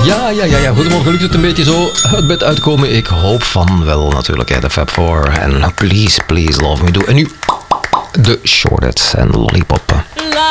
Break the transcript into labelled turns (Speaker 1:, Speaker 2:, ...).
Speaker 1: Ja. Goedemorgen, lukt het een beetje zo het bed uitkomen? Ik hoop van wel natuurlijk. Hè. De Fab Four en Please Love Me Do. En nu de Shortets en Lollipop.